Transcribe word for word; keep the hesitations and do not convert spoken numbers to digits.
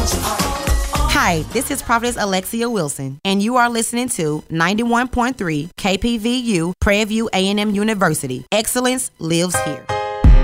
Hi, this is Prophetess Alexia Wilson, and you are listening to ninety-one point three K P V U Prairie View A and M University. Excellence lives here.